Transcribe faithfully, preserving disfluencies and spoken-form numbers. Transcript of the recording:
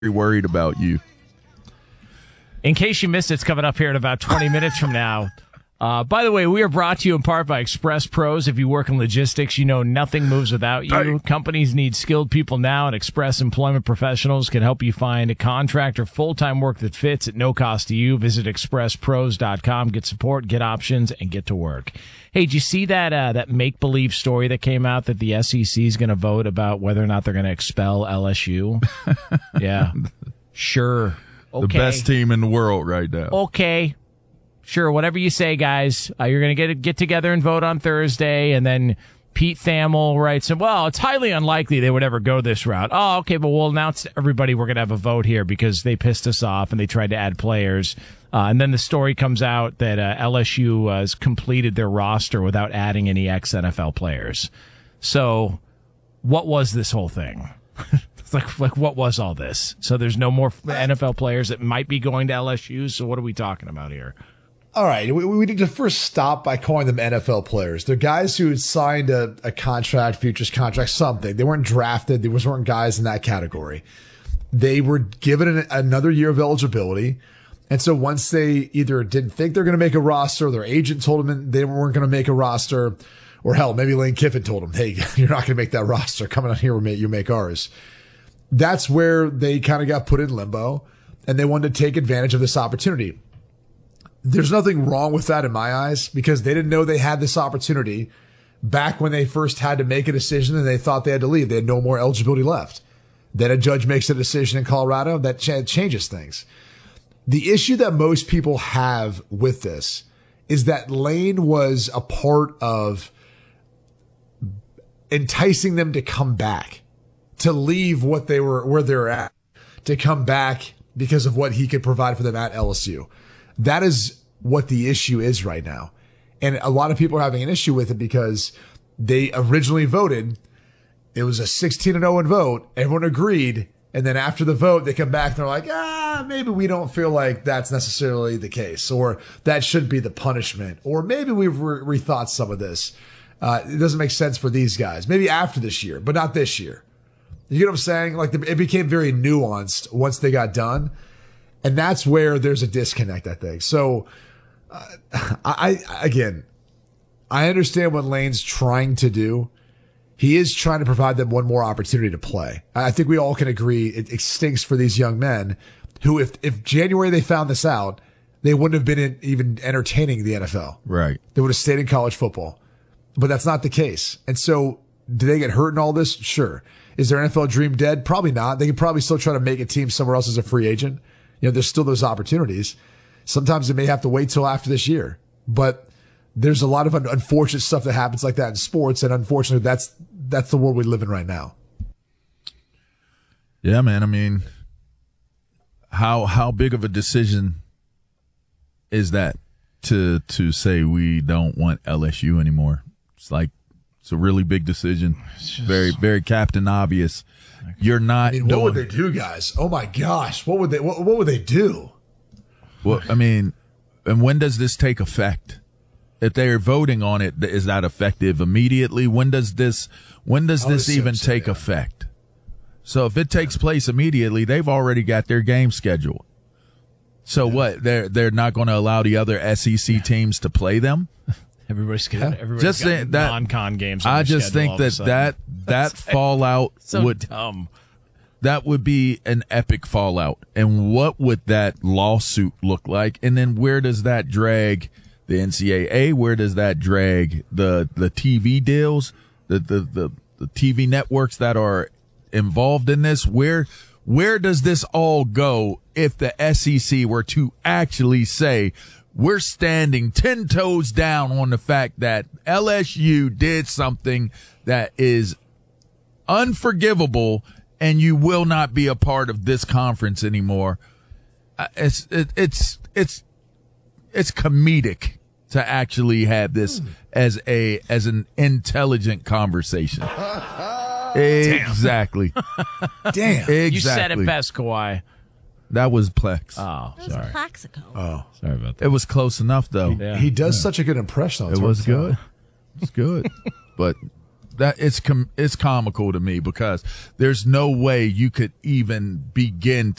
worried about you. In case you missed it, it's coming up here in about twenty minutes from now. Uh, by the way, we are brought to you in part by Express Pros. If you work in logistics, you know nothing moves without you. Hey. Companies need skilled people now, and Express Employment Professionals can help you find a contract or full-time work that fits at no cost to you. Visit express pros dot com. Get support, get options, and get to work. Hey, did you see that uh, that make-believe story that came out that the S E C is going to vote about whether or not they're going to expel L S U? Yeah. Sure. Okay. The best team in the world right now. Okay. Sure, whatever you say, guys. Uh, you're going to get get together and vote on Thursday, and then Pete Thamel writes, well, it's highly unlikely they would ever go this route. Oh, okay, but we'll announce to everybody we're going to have a vote here because they pissed us off and they tried to add players. Uh, and then the story comes out that uh, L S U uh, has completed their roster without adding any ex-N F L players. So what was this whole thing? Like, like, what was all this? So there's no more N F L players that might be going to L S U. So what are we talking about here? All right, we, we need to first stop by calling them N F L players. They're guys who had signed a, a contract, futures contract, something. They weren't drafted. There weren't guys in that category. They were given an, another year of eligibility. And so once they either didn't think they're going to make a roster, their agent told them they weren't going to make a roster, or hell, maybe Lane Kiffin told them, hey, you're not going to make that roster. Coming out here, you make ours. That's where they kind of got put in limbo, and they wanted to take advantage of this opportunity. There's nothing wrong with that in my eyes, because they didn't know they had this opportunity back when they first had to make a decision and they thought they had to leave. They had no more eligibility left. Then a judge makes a decision in Colorado that ch- changes things. The issue that most people have with this is that Lane was a part of enticing them to come back, to leave what they were, where they're at, to come back because of what he could provide for them at L S U. That is what the issue is right now. And a lot of people are having an issue with it because they originally voted. It was a sixteen and oh vote. Everyone agreed. And then after the vote, they come back and they're like, ah, maybe we don't feel like that's necessarily the case, or that should be the punishment, or maybe we've re- rethought some of this. Uh, it doesn't make sense for these guys. Maybe after this year, but not this year. You get what I'm saying? Like, the, it became very nuanced once they got done. And that's where there's a disconnect, I think. So, uh, I, I, again, I understand what Lane's trying to do. He is trying to provide them one more opportunity to play. I think we all can agree it, it stinks for these young men who, if, if January they found this out, they wouldn't have been in, even entertaining the N F L. Right. They would have stayed in college football. But that's not the case. And so, do they get hurt in all this? Sure. Is their N F L dream dead? Probably not. They can probably still try to make a team somewhere else as a free agent. You know, there's still those opportunities. Sometimes they may have to wait till after this year, but there's a lot of un- unfortunate stuff that happens like that in sports. And unfortunately, that's, that's the world we live in right now. Yeah, man. I mean, how, how big of a decision is that to, to say we don't want L S U anymore? It's like, it's a really big decision. Just, very, very Captain Obvious. You're not. I mean, what doing, would they do, guys? Oh my gosh, what would they? What, what would they do? Well, I mean, and when does this take effect? If they are voting on it, is that effective immediately? When does this? When does this even so, take yeah. effect? So if it takes place immediately, they've already got their game scheduled. So yeah. what? They're they're not going to allow the other S E C teams to play them. Everybody's got, everybody's just got that, non-con games. On I just think that that, that fallout so would, dumb. that would be an epic fallout. And what would that lawsuit look like? And then where does that drag the N C double A? Where does that drag the, the T V deals, the, the, the, the T V networks that are involved in this? Where, where does this all go if the S E C were to actually say, we're standing ten toes down on the fact that L S U did something that is unforgivable and you will not be a part of this conference anymore? It's, it, it's, it's, it's comedic to actually have this as a, as an intelligent conversation. Exactly. Damn. Exactly. You said it best, Kawhi. That was Plex. Oh, that sorry. was Plaxico. Oh, sorry about that. It was close enough, though. He, yeah. he does yeah. such a good impression on It was good. It's good. But that it's com- it's comical to me because there's no way you could even begin